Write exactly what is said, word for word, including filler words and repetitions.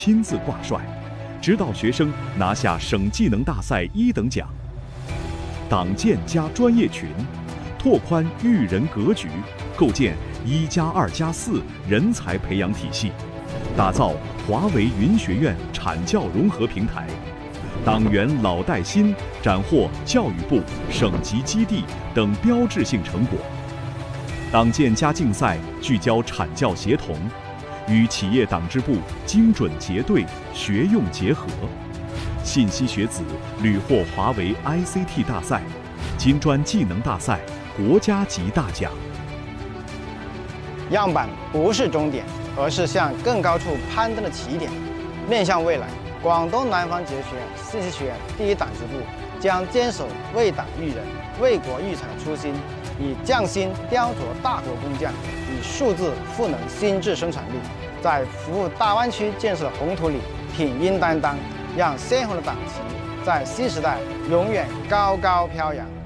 亲自挂帅，指导学生拿下省技能大赛一等奖。党建加专业群，拓宽育人格局，构建一加二加四人才培养体系，打造华为云学院产教融合平台。党员老带新，斩获教育部、省级基地等标志性成果。党建加竞赛聚焦产教协同，与企业党支部精准结对，学用结合。信息学子屡获华为 I C T 大赛、金砖技能大赛国家级大奖。 样板不是终点，而是向更高处攀登的起点。面向未来，广东南方职业学院信息学院第一党支部将坚守为党育人、为国育才的初心，以匠心雕琢大国工匠，以数字赋能心智生产力，在服务大湾区建设的宏图里挺膺担当，让鲜红的党旗在新时代永远高高飘扬。